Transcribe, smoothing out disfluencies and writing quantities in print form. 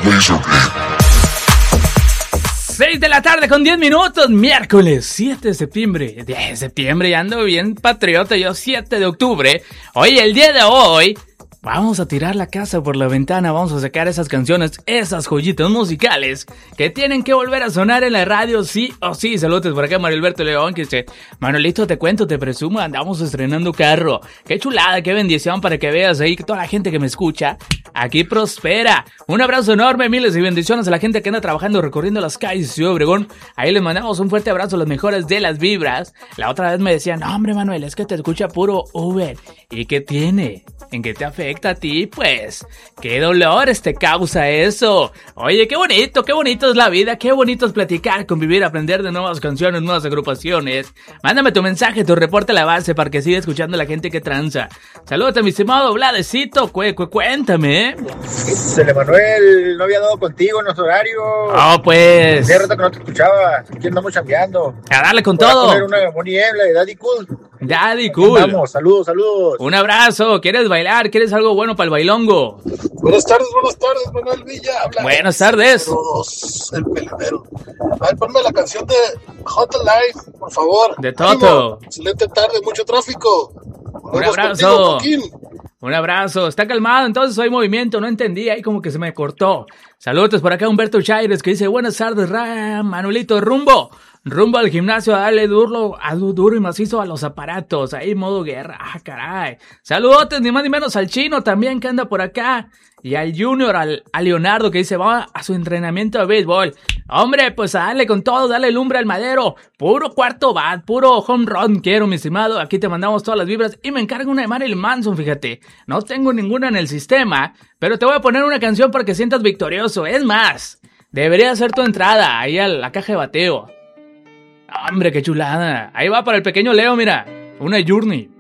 6 de la tarde con 10 minutos, miércoles 7 de septiembre. 10 de septiembre, ya ando bien patriota, yo 7 de octubre. Oye, el día de hoy vamos a tirar la casa por la ventana, vamos a sacar esas canciones, esas joyitas musicales que tienen que volver a sonar en la radio, sí o sí. Saludos por acá, Mario Alberto León, que dice: Manolito, te cuento, te presumo, andamos estrenando carro. Qué chulada, qué bendición, para que veas ahí que toda la gente que me escucha aquí prospera. Un abrazo enorme, miles de bendiciones a la gente que anda trabajando, recorriendo las calles de Ciudad Obregón. Ahí les mandamos un fuerte abrazo, las mejores de las vibras. La otra vez me decían: no, hombre, Manuel, es que te escucha puro Uber. ¿Y qué tiene? ¿En qué te afecta a ti? Pues, qué dolores te causa eso. Oye, qué bonito es la vida, qué bonito es platicar, convivir, aprender de nuevas canciones, nuevas agrupaciones. Mándame tu mensaje, tu reporte a la base para que siga escuchando a la gente que tranza. Saludos a mi estimado Vladecito, cuéntame. Dice Manuel, no había dado contigo en nuestro horario. Oh, pues. Hace rato que no te escuchaba, aquí andamos chambeando. A darle con Voy todo. A poner una niebla de Daddy Cool. Daddy Cool. Vamos, saludos. Un abrazo, ¿quieres bailar? ¿Quieres algo bueno para el bailongo? Buenas tardes, Manuel Villa. Buenas tardes. Saludos, el peladero. A ver, ponme la canción de Hot Life, por favor. De Toto. Ánimo. Excelente tarde, mucho tráfico. Un abrazo. Un abrazo. Está calmado, entonces hay movimiento. No entendí, ahí como que se me cortó. Saludos por acá, Humberto Chaires, que dice: buenas tardes, Manuelito, rumbo al gimnasio, a darle duro y macizo a los aparatos, ahí modo guerra. Ah, caray. Saludotes, ni más ni menos al Chino también, que anda por acá, y al Junior, a Leonardo, que dice: va a su entrenamiento de béisbol. Hombre, pues a darle con todo, dale lumbre al madero, puro cuarto bat, puro home run quiero, mi estimado. Aquí te mandamos todas las vibras, y me encargo una de Marilyn Manson, fíjate. No tengo ninguna en el sistema, pero te voy a poner una canción para que sientas victorioso. Es más, debería ser tu entrada ahí a la caja de bateo. Hombre, qué chulada. Ahí va para el pequeño Leo, mira. Una Journey.